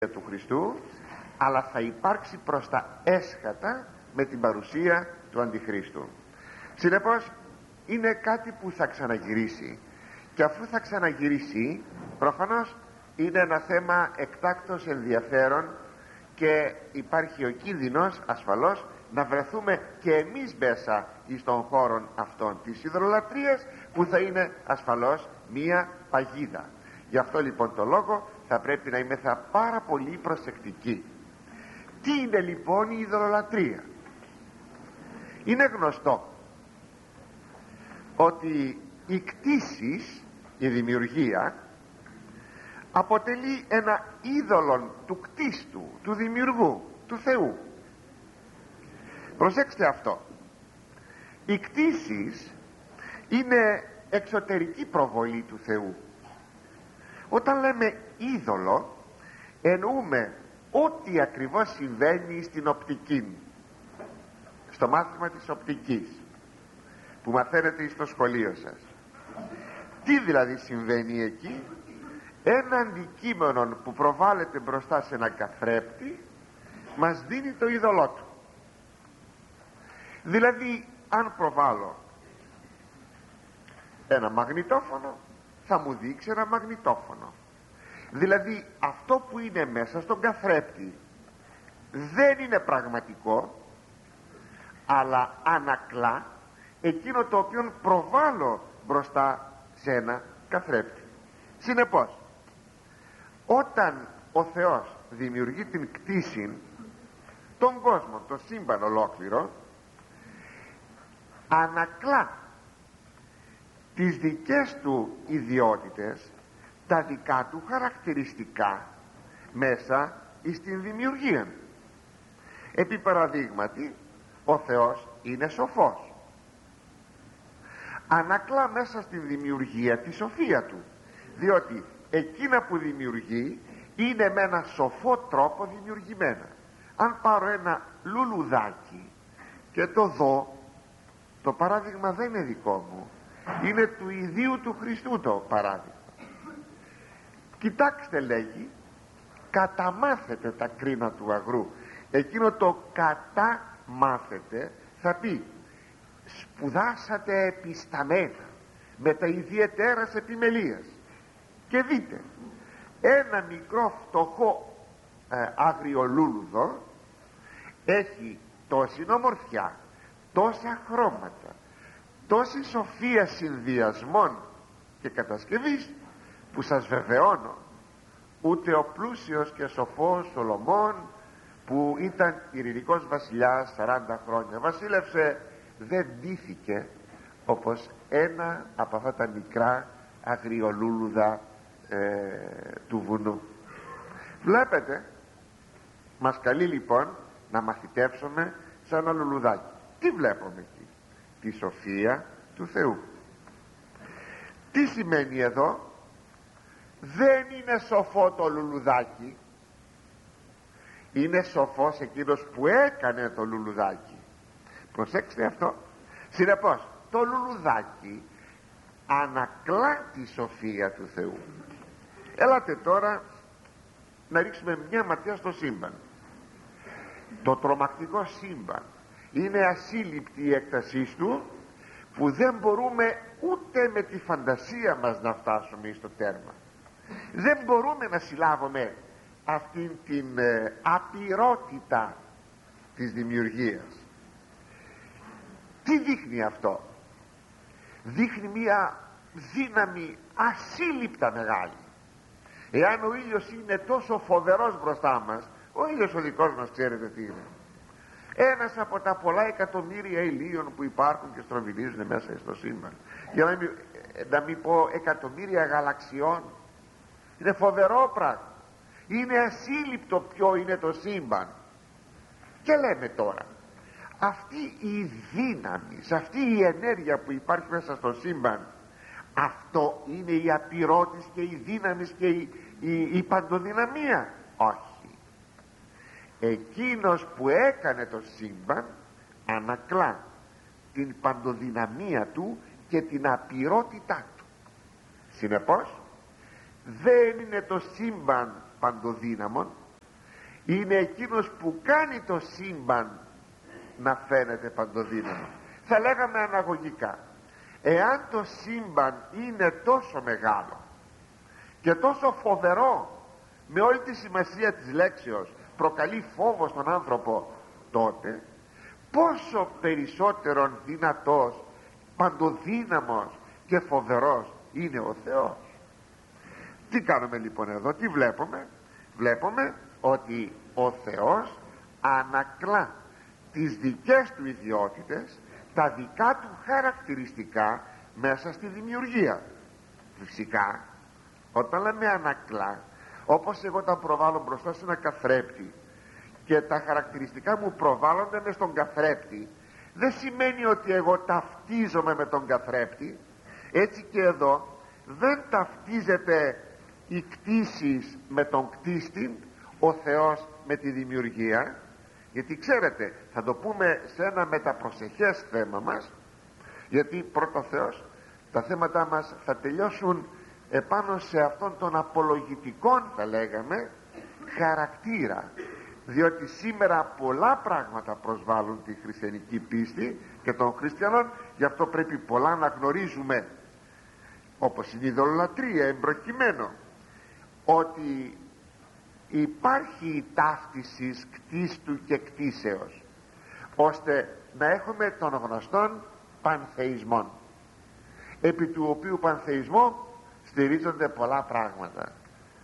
του Χριστού, αλλά θα υπάρξει προς τα έσχατα με την παρουσία του Αντιχρίστου. Συνεπώς είναι κάτι που θα ξαναγυρίσει, και αφού θα ξαναγυρίσει προφανώς είναι ένα θέμα εκτάκτως ενδιαφέρον, και υπάρχει ο κίνδυνος ασφαλώς να βρεθούμε και εμείς μέσα στον χώρο αυτών της ιδωλολατρίας, που θα είναι ασφαλώς μία παγίδα. Γι' αυτό λοιπόν το λόγο θα πρέπει να είμαστε πάρα πολύ προσεκτικοί. Τι είναι λοιπόν η ιδωλολατρία? Είναι γνωστό ότι η κτήσης, η δημιουργία, αποτελεί ένα είδωλο του κτίστου, του δημιουργού, του Θεού. Προσέξτε αυτό. Η κτήσης είναι εξωτερική προβολή του Θεού. Όταν λέμε είδωλο, εννοούμε ό,τι ακριβώς συμβαίνει στην οπτική, στο μάθημα της οπτικής που μαθαίνετε στο σχολείο σας. Τι δηλαδή συμβαίνει εκεί? Ένα αντικείμενο που προβάλλεται μπροστά σε ένα καθρέπτη μας δίνει το είδωλό του. Δηλαδή, αν προβάλλω ένα μαγνητόφωνο, θα μου δείξει ένα μαγνητόφωνο. Δηλαδή αυτό που είναι μέσα στον καθρέπτη δεν είναι πραγματικό, αλλά ανακλά εκείνο το οποίο προβάλλω μπροστά σε ένα καθρέπτη. Συνεπώς, όταν ο Θεός δημιουργεί την κτήση, τον κόσμο, το σύμπαν ολόκληρο, ανακλά τις δικές του ιδιότητες, τα δικά του χαρακτηριστικά μέσα στην δημιουργία. Επί παραδείγματι, ο Θεός είναι σοφός. Ανακλά μέσα στην δημιουργία τη σοφία του, διότι εκείνα που δημιουργεί είναι με ένα σοφό τρόπο δημιουργημένα. Αν πάρω ένα λουλουδάκι και το δω, το παράδειγμα δεν είναι δικό μου, είναι του ιδίου του Χριστού το παράδειγμα. Κοιτάξτε, λέγει, καταμάθετε τα κρίνα του αγρού. Εκείνο το καταμάθετε θα πει σπουδάσατε επισταμένα με τα ιδιαιτέρας επιμελίας, και δείτε ένα μικρό φτωχό αγριολούλουδο έχει τόση ομορφιά, τόσα χρώματα, τόση σοφία συνδυασμών και κατασκευής, που σας βεβαιώνω ούτε ο πλούσιος και σοφός Σολομών, που ήταν ειρηνικός βασιλιάς 40 χρόνια, βασίλευσε, δεν ντύθηκε όπως ένα από αυτά τα μικρά αγριολούλουδα του βουνού. Βλέπετε, μας καλεί λοιπόν να μαθητεύσουμε σαν ένα λουλουδάκι. Τι βλέπουμε εκεί? Τη σοφία του Θεού. Τι σημαίνει εδώ? Δεν είναι σοφό το λουλουδάκι, είναι σοφός εκείνος που έκανε το λουλουδάκι. Προσέξτε αυτό. Συνεπώς, το λουλουδάκι ανακλά τη σοφία του Θεού. Έλατε τώρα να ρίξουμε μια ματιά στο σύμπαν. Το τρομακτικό σύμπαν είναι ασύλληπτη η έκτασή του, που δεν μπορούμε ούτε με τη φαντασία μας να φτάσουμε στο τέρμα. Δεν μπορούμε να συλλάβουμε αυτήν την απειρότητα της δημιουργίας. Τι δείχνει αυτό? Δείχνει μια δύναμη ασύλληπτα μεγάλη. Εάν ο ήλιος είναι τόσο φοβερός μπροστά μας, ο ήλιος ο δικός μας ξέρετε τι είναι? Ένας από τα πολλά εκατομμύρια ηλίων που υπάρχουν και στροβιλίζουν μέσα στο σύμπαν, για να μην πω εκατομμύρια γαλαξιών. Είναι φοβερό πράγμα. Είναι ασύλληπτο ποιο είναι το σύμπαν. Και λέμε τώρα, αυτή η δύναμη, αυτή η ενέργεια που υπάρχει μέσα στο σύμπαν, αυτό είναι η απειρότης και η δύναμη και η παντοδυναμία? Όχι. Εκείνος που έκανε το σύμπαν ανακλά την παντοδυναμία του και την απειρότητά του. Συνεπώς, δεν είναι το σύμπαν παντοδύναμον, είναι εκείνος που κάνει το σύμπαν να φαίνεται παντοδύναμο. Θα λέγαμε αναγωγικά, εάν το σύμπαν είναι τόσο μεγάλο και τόσο φοβερό, με όλη τη σημασία της λέξεως, προκαλεί φόβο στον άνθρωπο, τότε πόσο περισσότερον δυνατός, παντοδύναμος και φοβερός είναι ο Θεός. Τι κάνουμε λοιπόν εδώ, τι βλέπουμε? Βλέπουμε ότι ο Θεός ανακλά τις δικές του ιδιότητες, τα δικά του χαρακτηριστικά μέσα στη δημιουργία. Φυσικά όταν λέμε ανακλά, όπως εγώ τα προβάλλω μπροστά σε ένα καθρέπτη και τα χαρακτηριστικά μου προβάλλονται μες στον καθρέπτη, δεν σημαίνει ότι εγώ ταυτίζομαι με τον καθρέπτη. Έτσι και εδώ δεν ταυτίζεται οι κτίσεις με τον κτίστη, ο Θεός με τη δημιουργία, γιατί ξέρετε, θα το πούμε σε ένα μεταπροσεχές θέμα μας, γιατί πρώτο Θεός τα θέματα μας θα τελειώσουν επάνω σε αυτόν τον απολογητικό, θα λέγαμε, χαρακτήρα, διότι σήμερα πολλά πράγματα προσβάλλουν τη χριστιανική πίστη και των χριστιανών. Γι' αυτό πρέπει πολλά να γνωρίζουμε, όπως είναι η ειδωλολατρία εμπροκειμένο, ότι υπάρχει η ταύτιση κτίστου και κτίσεως, ώστε να έχουμε τον γνωστόν πανθεϊσμόν, επί του οποίου πανθεϊσμό στηρίζονται πολλά πράγματα.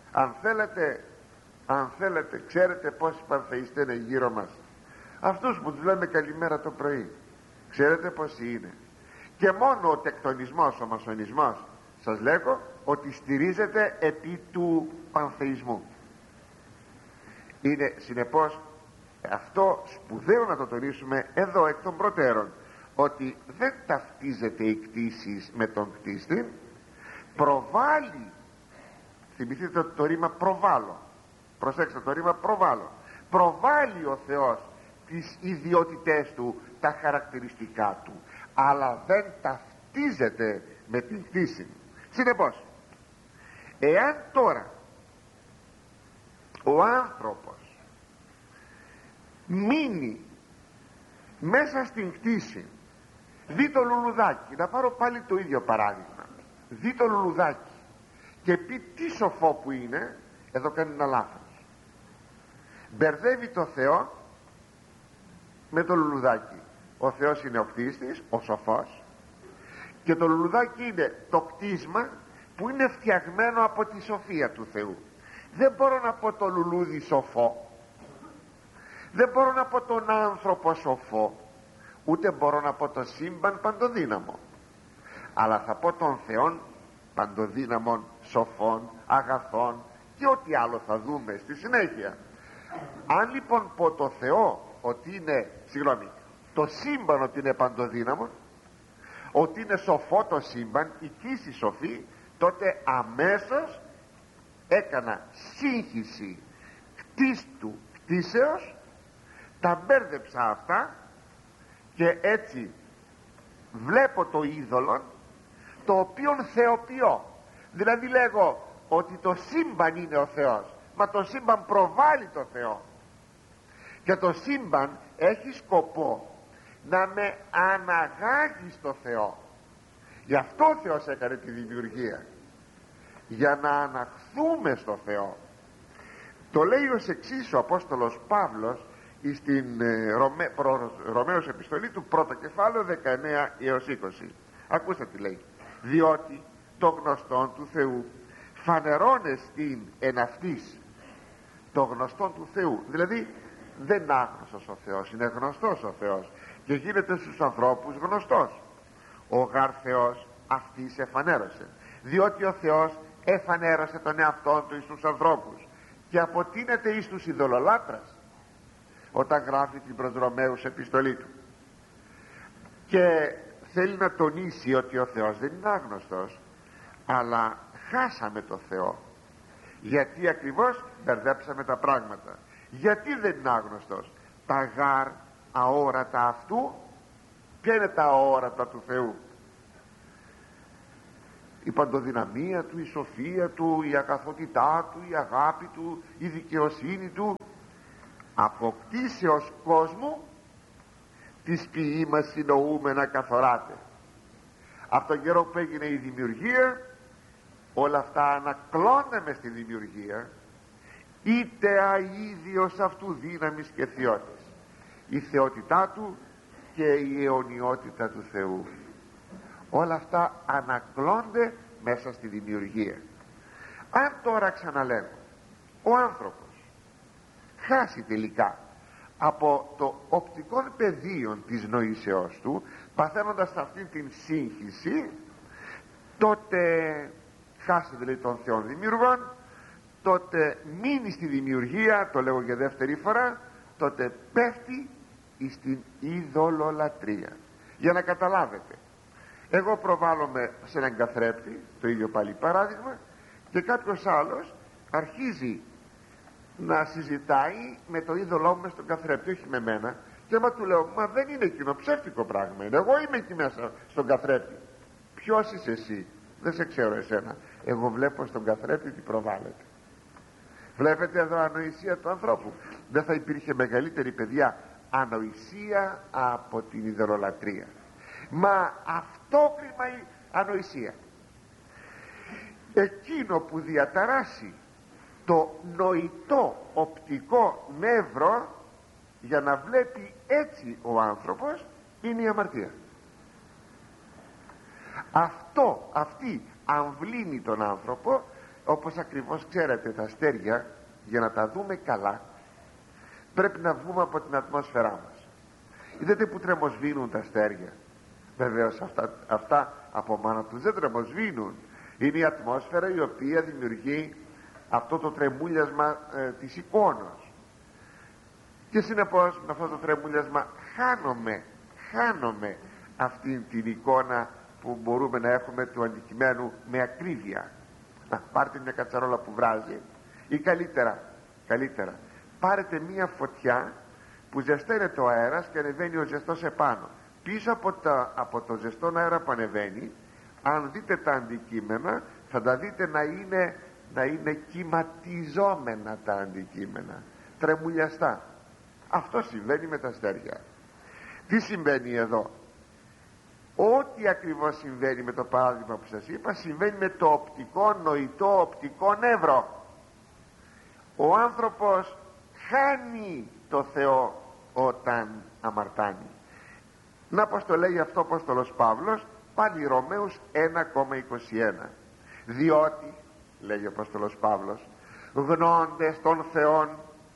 Αν θέλετε, ξέρετε πόσοι πανθεϊστές είναι γύρω μας? Αυτούς που τους λέμε καλημέρα το πρωί, ξέρετε πόσοι είναι? Και μόνο ο τεκτονισμός, ο μασονισμός, σας λέγω ότι στηρίζεται επί του πανθεϊσμού. Είναι συνεπώς αυτό σπουδαίο να το τονίσουμε εδώ εκ των προτέρων, ότι δεν ταυτίζεται η κτίση με τον κτίστη, προβάλλει. Θυμηθείτε το ρήμα προβάλλω, προσέξτε το ρήμα προβάλλω, προβάλλει ο Θεός τις ιδιότητές του, τα χαρακτηριστικά του, αλλά δεν ταυτίζεται με την κτίση. Συνεπώς, εάν τώρα ο άνθρωπος μείνει μέσα στην κτίση, δει το λουλουδάκι, να πάρω πάλι το ίδιο παράδειγμα, δει το λουλουδάκι και πει τι σοφό που είναι, εδώ κάνει ένα λάθος. Μπερδεύει το Θεό με το λουλουδάκι. Ο Θεός είναι ο κτίστης, ο σοφός, και το λουλουδάκι είναι το κτίσμα που είναι φτιαγμένο από τη σοφία του Θεού. Δεν μπορώ να πω το λουλούδι σοφό, δεν μπορώ να πω τον άνθρωπο σοφό, ούτε μπορώ να πω το σύμπαν παντοδύναμο, αλλά θα πω τον Θεόν παντοδύναμων, σοφών, αγαθών και ό,τι άλλο θα δούμε στη συνέχεια. Αν λοιπόν πω το Θεό ότι είναι, το σύμπαν ότι είναι παντοδύναμο, ότι είναι σοφό το σύμπαν, η κτήση σοφή, τότε αμέσως έκανα σύγχυση κτίστου κτίσεως, τα μπέρδεψα αυτά και έτσι βλέπω το είδωλο, το οποίον θεοποιώ. Δηλαδή λέγω ότι το σύμπαν είναι ο Θεός, μα το σύμπαν προβάλλει το Θεό, και το σύμπαν έχει σκοπό να με αναγάγει στο Θεό. Γι' αυτό ο Θεός έκανε τη δημιουργία, για να αναχθούμε στο Θεό. Το λέει ως εξής ο Απόστολος Παύλος στην Ρωμαίους επιστολή του, πρώτο κεφάλαιο 19 έως 20. Ακούστε τι λέει: διότι το γνωστόν του Θεού φανερώνεστην εν αυτής. Το γνωστόν του Θεού, δηλαδή δεν είναι άγνωστος ο Θεός, είναι γνωστός ο Θεός και γίνεται στους ανθρώπους γνωστός. Ο γαρ Θεός αυτής εφανέρωσε, διότι ο Θεός εφανέρωσε τον εαυτόν του εις τους ανθρώπους και αποτείνεται εις τους ειδωλολάτρας, όταν γράφει την προς Ρωμαίους επιστολή του, και θέλει να τονίσει ότι ο Θεός δεν είναι άγνωστος, αλλά χάσαμε το Θεό, γιατί ακριβώς μπερδέψαμε τα πράγματα. Γιατί δεν είναι άγνωστος? Τα γάρ αόρατα αυτού. Ποια είναι τα αόρατα του Θεού? Η παντοδυναμία του, η σοφία του, η αγαθότητά του, η αγάπη του, η δικαιοσύνη του. αποκτήσεως κόσμου της ποιή μας συνοούμενα καθοράτε. Από τον καιρό που έγινε η δημιουργία, όλα αυτά ανακλώναμε στη δημιουργία, είτε αίδιος αυτού δύναμης και θεότητας, η θεότητά του και η αιωνιότητα του Θεού. Όλα αυτά ανακλώνται μέσα στη δημιουργία. Αν τώρα, ξαναλέω, ο άνθρωπος χάσει τελικά από το οπτικό πεδίο της νοήσεώς του, παθαίνοντας αυτή την σύγχυση, τότε χάσει δηλαδή τον Θεό δημιουργών, τότε μείνει στη δημιουργία, το λέγω για δεύτερη φορά, τότε πέφτει στην ειδωλολατρία. Για να καταλάβετε, εγώ προβάλλομαι σε έναν καθρέπτη, το ίδιο πάλι παράδειγμα, και κάποιος άλλος αρχίζει να συζητάει με το είδωλό μου μες στον καθρέπτη, όχι με μένα, και άμα του λέω, μα δεν είναι εκείνο, ψεύτικο πράγμα είναι, εγώ είμαι εκεί μέσα στον καθρέπτη. Ποιος είσαι εσύ? Δεν σε ξέρω εσένα. Εγώ βλέπω στον καθρέπτη τι προβάλλεται. Βλέπετε εδώ ανοησία του ανθρώπου. Δεν θα υπήρχε μεγαλύτερη, παιδιά, ανοησία από την ειδωλολατρία. Μα αυτόκριμα η ανοησία, εκείνο που διαταράσει το νοητό οπτικό νεύρο για να βλέπει έτσι ο άνθρωπος, είναι η αμαρτία. Αυτή αμβλύνει τον άνθρωπο, όπως ακριβώς ξέρετε τα αστέρια, για να τα δούμε καλά πρέπει να βγούμε από την ατμόσφαιρά μας. Είδατε που τρεμοσβήνουν τα αστέρια? Βεβαίως αυτά από μάνα τους δεν τρεμοσβήνουν. Είναι η ατμόσφαιρα η οποία δημιουργεί αυτό το τρεμούλιασμα της εικόνας, και συνεπώς με αυτό το τρεμούλιασμα χάνουμε αυτή την εικόνα που μπορούμε να έχουμε του αντικειμένου με ακρίβεια. Πάρτε μια κατσαρόλα που βράζει, ή καλύτερα πάρετε μια φωτιά που ζεσταίνεται ο αέρας και ανεβαίνει ο ζεστός επάνω. Πίσω από το ζεστό αέρα που ανεβαίνει, αν δείτε τα αντικείμενα, θα τα δείτε να είναι κυματιζόμενα τα αντικείμενα, τρεμουλιαστά. Αυτό συμβαίνει με τα αστέρια. Τι συμβαίνει εδώ? Ό,τι ακριβώς συμβαίνει με το παράδειγμα που σας είπα, συμβαίνει με το οπτικό, νοητό οπτικό νεύρο. Ο άνθρωπος χάνει το Θεό όταν αμαρτάνει. Να πως το λέει αυτό ο Απόστολος Παύλος, πάλι Ρωμαίους 1,21. Διότι, λέει ο Απόστολος Παύλος, γνώντες των Θεών,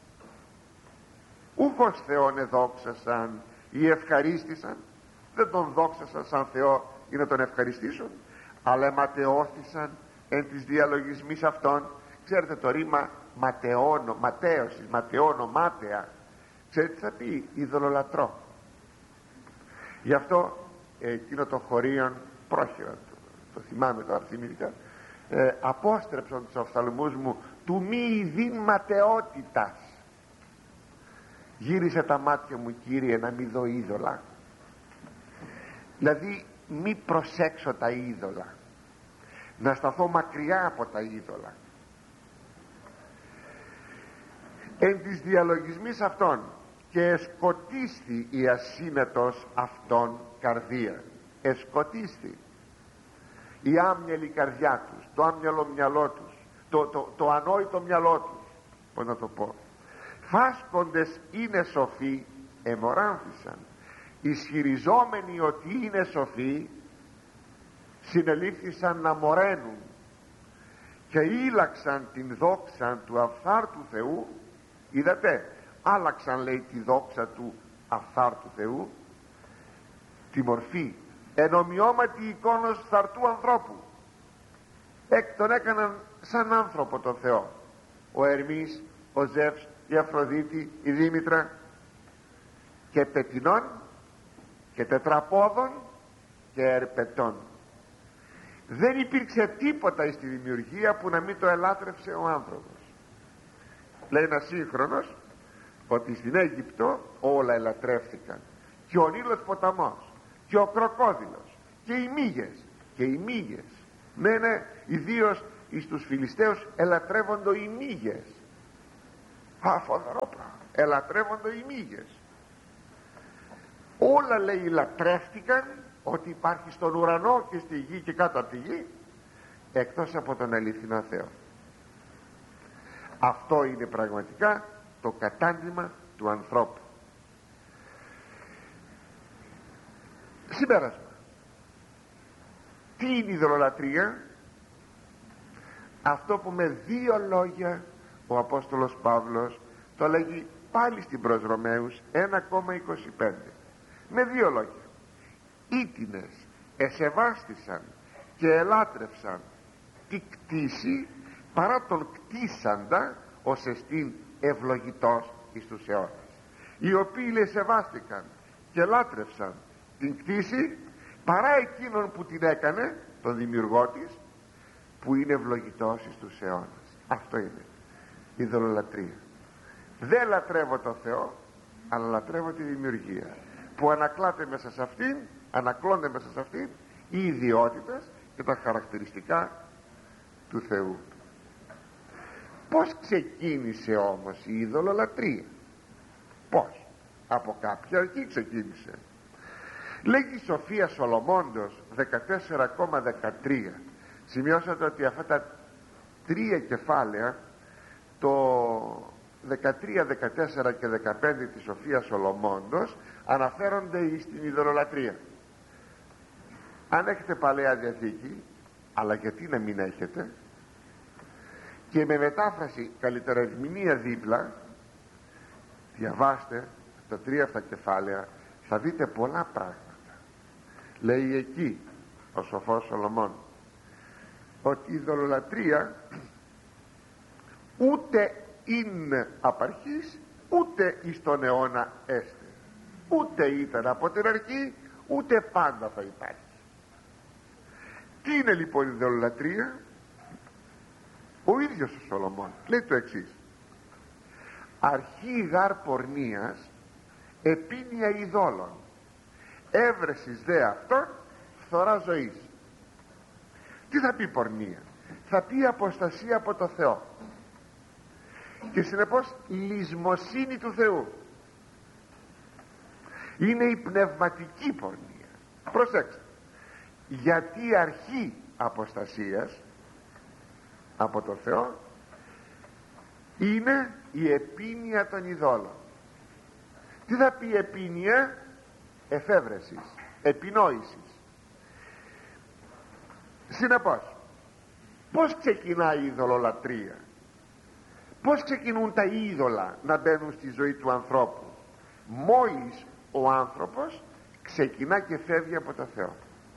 ούχος Θεόν εδόξασαν ή ευχαρίστησαν. Δεν τον δόξασαν σαν Θεό ή να τον ευχαριστήσουν, αλλά αιματεώθησαν εν της διαλογισμής αυτών. Ξέρετε το ρήμα ματαιώνω, μάταια, ξέρετε τι θα πει? Ειδωλολατρώ. Γι' αυτό εκείνο το χωρίον πρόχειρο, το θυμάμαι τώρα θυμήθηκα, απόστρεψαν τους οφθαλμούς μου του μη ειδήν ματαιότητας. Γύρισε τα μάτια μου, Κύριε, να μη δω είδωλα. Δηλαδή μη προσέξω τα είδωλα, να σταθώ μακριά από τα είδωλα. Εν της διαλογισμής αυτών και εσκοτίστη η ασύνετος αυτών καρδία. Εσκοτίστη η άμυαλη καρδιά τους, το άμυαλο μυαλό τους, το ανόητο μυαλό τους, πώς να το πω. Φάσκοντες είναι σοφοί, εμοράνθησαν. Ισχυριζόμενοι ότι είναι σοφοί, συνελήφθησαν να μοραίνουν και ήλαξαν την δόξα του αφθάρτου Θεού. Είδατε, άλλαξαν, λέει, τη δόξα του αφθάρτου Θεού, τη μορφή ενομοιώματη εικόνος φθαρτού ανθρώπου. Τον έκαναν σαν άνθρωπο τον Θεό. Ο Ερμής, ο Ζεύς, η Αφροδίτη, η Δήμητρα, και πετεινών και τετραπόδων και ερπετών. Δεν υπήρξε τίποτα στη δημιουργία που να μην το ελάτρευσε ο άνθρωπος. Λέει ένας σύγχρονος ότι στην Αίγυπτο όλα ελατρεύθηκαν, και ο Νείλος ποταμός και ο κροκόδιλος και οι μύγες. Ναι, ιδίως εις τους Φιλιστέους ελατρεύοντο οι μύγες. Φοβερό πράγμα. Ελατρεύονται οι μύγες. Όλα, λέει, λατρεύτηκαν ότι υπάρχει στον ουρανό και στη γη και κάτω από τη γη, εκτός από τον αληθινό Θεό. Αυτό είναι πραγματικά το κατάντημα του ανθρώπου. Συμπέρασμα. Τι είναι η ειδωλολατρία? Αυτό που με δύο λόγια ο Απόστολος Παύλος το λέγει πάλι στην προς Ρωμαίους 1,25. Με δύο λόγια. Ήτινες εσεβάστησαν και ελάτρευσαν τη κτήση παρά τον κτίσαντα ως εστίν ευλογητός εις τους αιώνας. Οι οποίοι σεβάστηκαν και ελάτρευσαν την κτήση παρά εκείνον που την έκανε, τον δημιουργό της, που είναι ευλογητός εις τους αιώνας. Αυτό είναι η ειδωλολατρία. Δεν λατρεύω το Θεό, αλλά λατρεύω τη δημιουργία, που ανακλώνται μέσα σε αυτήν οι ιδιότητες και τα χαρακτηριστικά του Θεού. Πως ξεκίνησε όμως η ειδωλολατρία? Πως? Από κάποια αρχή ξεκίνησε. Λέγει η Σοφία Σολομώντος 14,13. Σημειώσατε ότι αυτά τα τρία κεφάλαια, το 13, 14 και 15 της Σοφίας Σολομώντος, αναφέρονται στην ειδωλολατρία. Αν έχετε Παλαιά Διαθήκη, αλλά γιατί να μην έχετε, και με μετάφραση καλύτερα ερμηνεία δίπλα, διαβάστε τα τρία αυτά κεφάλαια, θα δείτε πολλά πράγματα. Λέει εκεί ο σοφός Σολομών ότι η ειδωλολατρία ούτε είναι απαρχής ούτε εις τον αιώνα έστε, ούτε ήταν από την αρχή ούτε πάντα θα υπάρχει. Τι είναι λοιπόν η ειδωλολατρία? Ο ίδιος ο Σολομών λέει το εξής: αρχή γάρ πορνείας επίνεια ειδόλων, έβρεσης δε αυτόν φθορά ζωής. Τι θα πει πορνεία? Θα πει αποστασία από το Θεό και συνεπώς λησμοσύνη του Θεού. Είναι η πνευματική πορνεία. Προσέξτε, γιατί αρχή αποστασίας από το Θεό είναι η επίνοια των ειδόλων. Τι θα πει επίνοια? Εφεύρεσης, επινόησης. Συνεπώς, πως ξεκινάει η ειδωλολατρία? Πως ξεκινούν τα είδωλα να μπαίνουν στη ζωή του ανθρώπου? Μόλις ο άνθρωπος ξεκινά και φεύγει από το Θεό.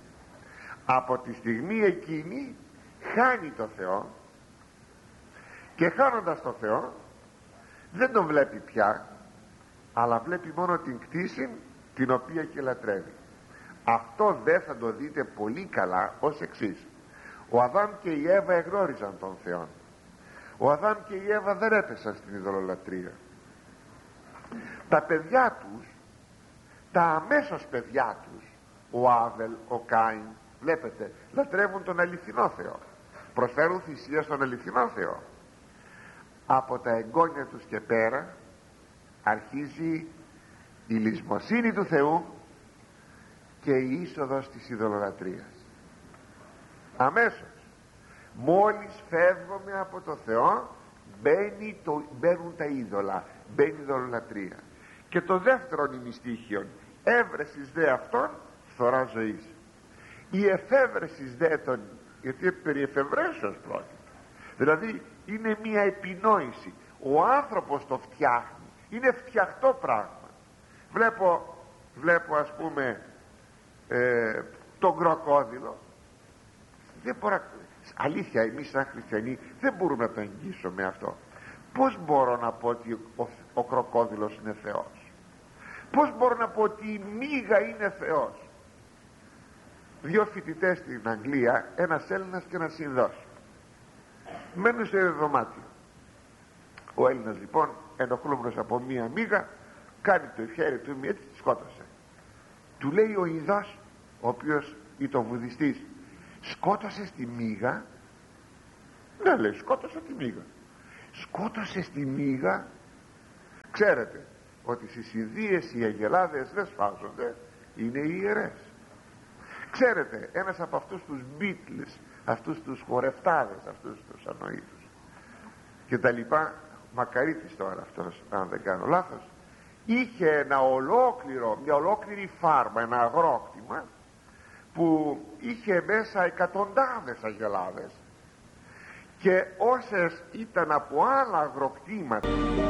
Από τη στιγμή εκείνη χάνει το Θεό, και χάνοντας το Θεό δεν τον βλέπει πια, αλλά βλέπει μόνο την κτήση την οποία και λατρεύει. Αυτό δεν θα το δείτε πολύ καλά ως εξής: ο Αδάμ και η Εύα εγνώριζαν τον Θεό. Ο Αδάμ και η Εύα δεν έπεσαν στην ειδωλολατρία. Τα παιδιά τους, τα αμέσως παιδιά τους, ο Άβελ, ο Κάιν, βλέπετε, λατρεύουν τον αληθινό Θεό, προσφέρουν θυσία στον αληθινό Θεό. Από τα εγγόνια τους και πέρα αρχίζει η λησμοσύνη του Θεού και η είσοδος της ειδωλολατρίας. Αμέσως μόλις φεύγουμε από το Θεό μπαίνουν τα είδωλα, μπαίνει η ειδωλολατρία. Και το δεύτερο ημιστίχιον, έβρεσης δε αυτόν φθορά ζωής. Η εφεύρεσης δε των, γιατί περί εφευρέσεως πρόκειται, δηλαδή είναι μια επινόηση. Ο άνθρωπος το φτιάχνει, είναι φτιαχτό πράγμα. Βλέπω ας πούμε τον κροκόδιλο. Δεν μπορώ, αλήθεια, εμείς σαν χριστιανοί δεν μπορούμε να το εγγύσουμε αυτό. Πως μπορώ να πω ότι ο κροκόδιλος είναι Θεός? Πως μπορώ να πω ότι η μύγα είναι Θεός? Δύο φοιτητές στην Αγγλία, ένας Έλληνας και ένας Ινδός, μένουν σε δωμάτιο. Ο Έλληνας λοιπόν, ενοχλούμενος από μία μύγα, κάνει το χέρι του έτσι, τη σκότωσε. Του λέει ο Ινδός, ο οποίος ήταν βουδιστής, σκότωσες τη μύγα? Ναι, λέει, σκότωσα τη μύγα. Σκότωσες τη μύγα? Ξέρετε ότι στις Ινδίες οι αγελάδες δεν σφάζονται, είναι ιερές. Ξέρετε, ένας από αυτούς τους Beatles, αυτούς τους χορευτάδες, αυτούς τους ανοήτους και τα λοιπά, Μακαρίτης τώρα αυτός, αν δεν κάνω λάθος, είχε μια ολόκληρη φάρμα, ένα αγρόκτημα που είχε μέσα εκατοντάδες αγελάδες, και όσες ήταν από άλλα αγροκτήματα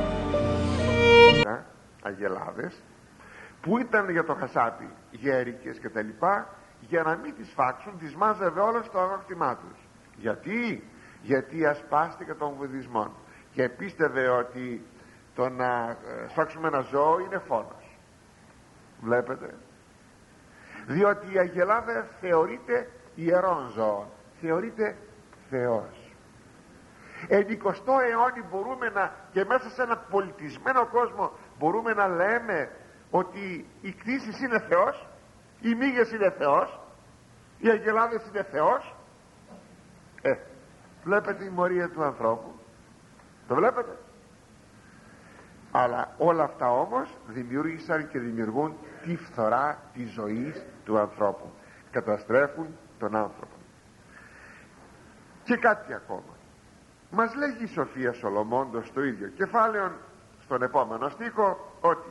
αγελάδες που ήταν για το χασάπι, γέρικες και τα λοιπά, για να μην τις φάξουν, τις μάζευε όλες στο αγρόκτημά τους. Γιατί ασπάστηκε τον βουδισμό και πίστευε ότι το να σφάξουμε ένα ζώο είναι φόνος. Βλέπετε, διότι η αγελάδα θεωρείται ιερόν ζώο, θεωρείται Θεός. Εν 20ο αιώνι μπορούμε και μέσα σε ένα πολιτισμένο κόσμο μπορούμε να λέμε ότι η κτήσης είναι Θεός, οι μύγες είναι Θεός, οι αγελάδες είναι Θεός. Βλέπετε η μορία του ανθρώπου, το βλέπετε. Αλλά όλα αυτά όμως δημιούργησαν και δημιουργούν τη φθορά της ζωής του ανθρώπου, καταστρέφουν τον άνθρωπο. Και κάτι ακόμα μας λέγει η Σοφία Σολομώντος στο ίδιο κεφάλαιο, στον επόμενο στίχο, ότι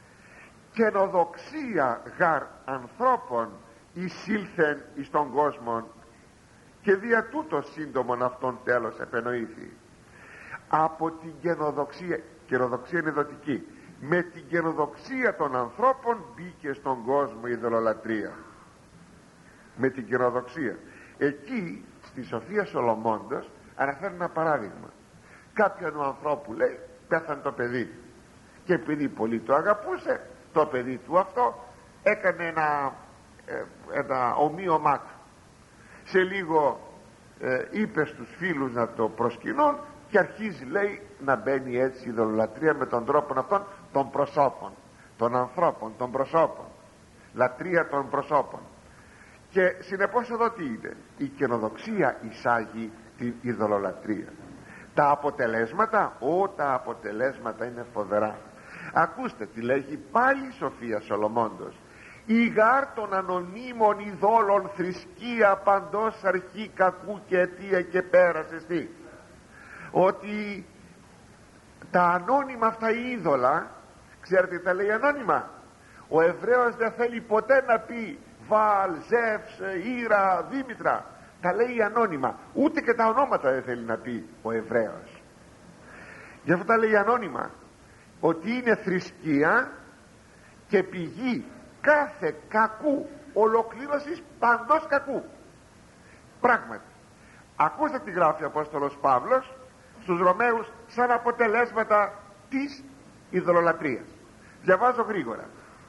καινοδοξία γαρ ανθρώπων εισήλθεν εις τον κόσμο και δια τούτο σύντομον αυτόν τέλος επενοήθη. Από την καινοδοξία είναι δοτική, με την καινοδοξία των ανθρώπων μπήκε στον κόσμο η ειδωλολατρία. Με την καινοδοξία. Εκεί στη Σοφία Σολομώντος αναφέρει ένα παράδειγμα κάποιον ανθρώπου, λέει, πέθανε το παιδί και επειδή πολύ το αγαπούσε το παιδί του αυτό, έκανε ένα ομοίωμά του. Σε λίγο είπε στους φίλους να το προσκυνούν και αρχίζει, λέει, να μπαίνει έτσι η ειδωλολατρία με τον τρόπο αυτόν των προσώπων, των ανθρώπων, των προσώπων, λατρεία των προσώπων. Και συνεπώς εδώ τι είναι? Η καινοδοξία εισάγει την ειδωλολατρία. Τα αποτελέσματα, τα αποτελέσματα είναι φοβερά. Ακούστε τι λέγει πάλι η Σοφία Σολομώντος. Η γάρ των ανωνύμων ειδόλων θρησκεία παντός αρχή κακού και αιτία και πέρασες τι? Ότι τα ανώνυμα αυτά είδωλα, ξέρετε τι τα λέει ανώνυμα? Ο Εβραίος δεν θέλει ποτέ να πει Βάλ, Ζεύς, Ήρα, Δήμητρα. Τα λέει ανώνυμα. Ούτε και τα ονόματα δεν θέλει να πει ο Εβραίος. Γι' αυτό τα λέει ανώνυμα. Ότι είναι θρησκεία και πηγή κάθε κακού, ολοκλήρωσης παντός κακού. Πράγματι, ακούστε τι γράφει ο Απόστολος Παύλος στους Ρωμαίους σαν αποτελέσματα της ειδωλολατρίας. Διαβάζω γρήγορα.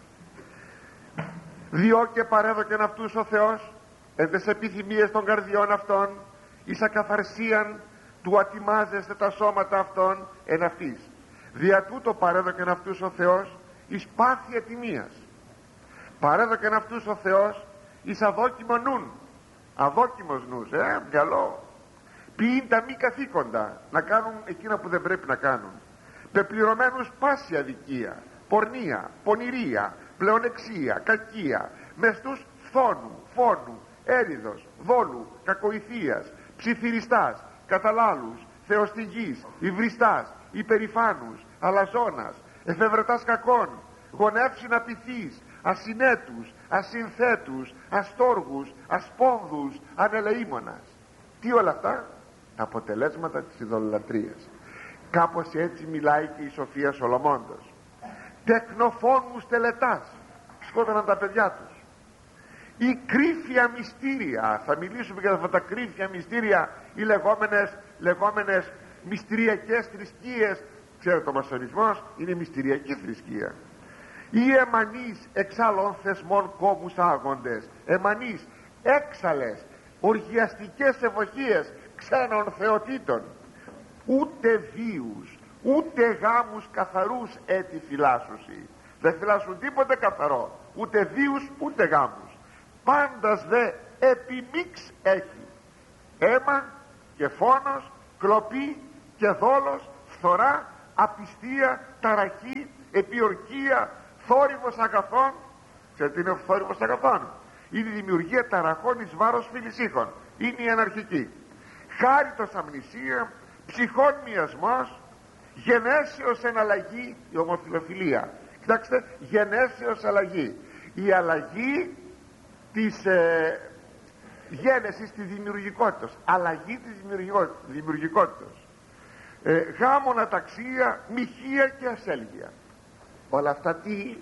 Διό και παρέδοκεν αυτούς ο Θεός εν τες επιθυμίες των καρδιών αυτών εις ακαθαρσίαν του ατιμάζεστε τα σώματα αυτών εν αυτής. Δια τούτο παρέδοκεν αυτούς ο Θεός εις πάθη ατιμίας. Παρέδοκεν αυτούς ο Θεός εις αδόκιμο νουν. Αδόκιμος νους, μυαλό. Ποιήν τα μη καθήκοντα, να κάνουν εκείνα που δεν πρέπει να κάνουν. Πεπληρωμένους πάση αδικία, πορνεία, πονηρία, πλεονεξία, κακία, μεστούς φθόνου, φόνου, έριδος, δόλου, κακοηθείας, ψιθυριστάς, καταλάλους, θεοστηγής, υβριστάς, υπερηφάνους, αλαζόνας, εφευρετάς κακών, γονεύσιν απειθείς, ασυνέτους, ασυνθέτους, αστόργους, ασπόνδους, ανελεήμονας. Τι όλα αυτά? Τα αποτελέσματα της ειδωλολατρίας. Κάπως έτσι μιλάει και η Σοφία Σολομώντος. Τεκνοφόνους τελετάς, σκότωναν τα παιδιά τους. Η κρύφια μυστήρια, θα μιλήσουμε για αυτά τα κρύφια μυστήρια, οι λεγόμενες μυστηριακές θρησκείες. Ξέρετε, ο μασονισμός είναι μυστηριακή θρησκεία. Οι εμανείς εξάλλων θεσμών κόμμους άγοντες, εμανείς έξαλλες οργιαστικές ευωχίες ξένων θεοτήτων, ούτε βίους ούτε γάμους καθαρούς έτη φυλάσσουσι. Δεν φυλάσσουν τίποτε καθαρό, ούτε βίους ούτε γάμους. Πάντας δε επιμίξ έχει αίμα και φόνος, κλοπή και δόλος, φθορά, απιστία, ταραχή, επιορκία, θόρυβος αγαθών. Ξέρετε τι είναι ο θόρυβος αγαθών? Είναι η δημιουργία ταραχών εις βάρος φιλησίχων. Είναι η αναρχική. Χάριτος αμνησία, ψυχών μιασμός, γενέσεως εναλλαγή, η ομοφιλοφιλία. Κοιτάξτε, γενέσεως αλλαγή. Η αλλαγή της γένεσης της δημιουργικότητας, αλλαγή της δημιουργικότητας. Γάμων, αταξία, μοιχεία και ασέλγεια. Όλα αυτά τι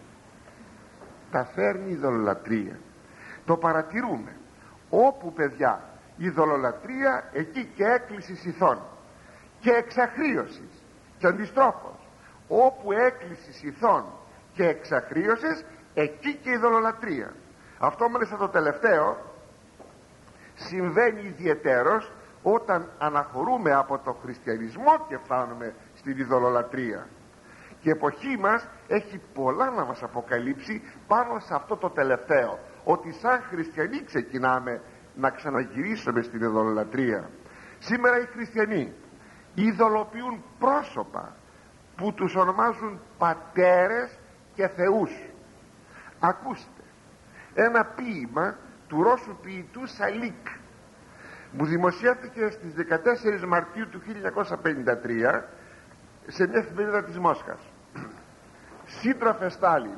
τα φέρνει η ειδωλολατρία. Το παρατηρούμε. Όπου, παιδιά, η ειδωλολατρία, εκεί και έκκληση ηθών και εξαχρίωσης. Και αντιστρόφως, όπου έκκληση ηθών και εξαχρίωσης, εκεί και η ειδωλολατρία. Αυτό μάλιστα το τελευταίο συμβαίνει ιδιαιτέρως όταν αναχωρούμε από το χριστιανισμό και φτάνουμε στην ειδωλολατρία. Και η εποχή μας έχει πολλά να μας αποκαλύψει πάνω σε αυτό το τελευταίο, ότι σαν χριστιανοί ξεκινάμε να ξαναγυρίσουμε στην ειδωλολατρία. Σήμερα οι χριστιανοί ειδωλοποιούν πρόσωπα που τους ονομάζουν πατέρες και θεούς. Ακούστε, ένα ποίημα του Ρώσου ποιητού Σαλίκ μου δημοσιεύτηκε στις 14 Μαρτίου του 1953 σε μια εφημερίδα της Μόσχας. Σύντροφε Στάλιν,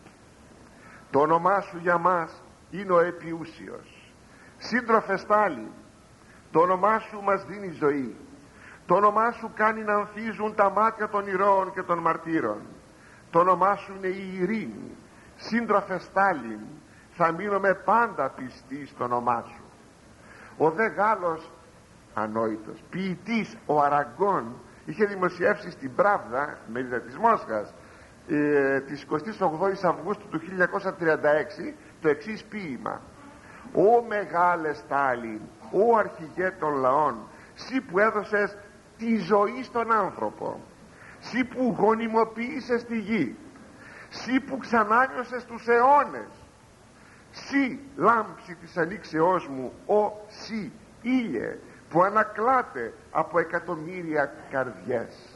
το όνομά σου για μας είναι ο Επιούσιος. Σύντροφε Στάλιν, το όνομά σου μας δίνει ζωή. Το όνομά σου κάνει να ανθίζουν τα μάτια των ηρώων και των μαρτύρων. Το όνομά σου είναι η ειρήνη. Σύντροφε Στάλιν, θα μείνουμε πάντα πιστοί στο όνομά σου. Ο δε Γάλλος ανόητος ποιητής ο Αραγκόν είχε δημοσιεύσει στην Πράβδα, μερίδα της Μόσχας, της 28ης Αυγούστου του 1936 το εξής ποίημα: «Ω μεγάλε Στάλιν, ω αρχηγέ των λαών, σύ που έδωσες τη ζωή στον άνθρωπο, σύ που γονιμοποίησες τη γη, σύ που ξανάνιωσες τους αιώνες, σύ λάμψη της ανοίξεώς μου, ο σύ ήλιε που ανακλάται από εκατομμύρια καρδιές».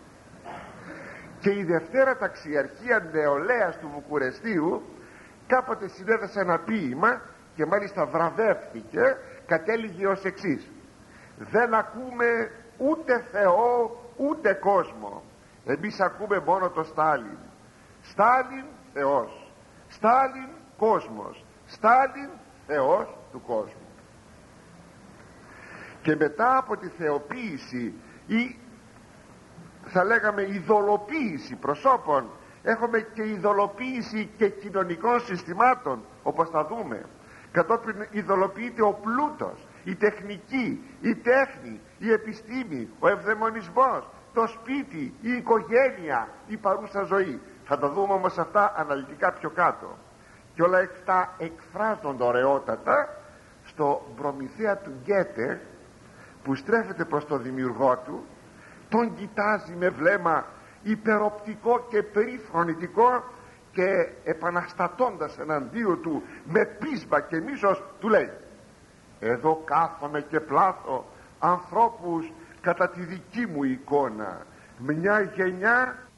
Και η Δευτέρα Ταξιαρχία Νεολαίας του Βουκουρεστίου κάποτε συνέδεσε ένα ποίημα και μάλιστα βραβεύτηκε, κατέληγε ως εξής: «Δεν ακούμε ούτε Θεό ούτε κόσμο, εμείς ακούμε μόνο το Στάλιν. Στάλιν Θεός, Στάλιν κόσμος, Στάλιν Θεός του κόσμου». Και μετά από τη θεοποίηση ή θα λέγαμε ειδωλοποίηση προσώπων, έχουμε και ειδωλοποίηση και κοινωνικών συστημάτων, όπως θα δούμε. Κατόπιν ειδωλοποιείται ο πλούτος, η τεχνική, η τέχνη, η επιστήμη, ο ευδαιμονισμός, το σπίτι, η οικογένεια, η παρούσα ζωή. Θα τα δούμε όμως αυτά αναλυτικά πιο κάτω. Και όλα αυτά εκφράζονται ωραιότατα στο Προμηθέα του Γκέτε, που στρέφεται προς τον δημιουργό του, τον κοιτάζει με βλέμμα υπεροπτικό και περιφρονητικό και επαναστατώντας εναντίον του με πείσμα και μίσος του λέει: «Εδώ κάθομαι και πλάθω ανθρώπους κατά τη δική μου εικόνα, μια γενιά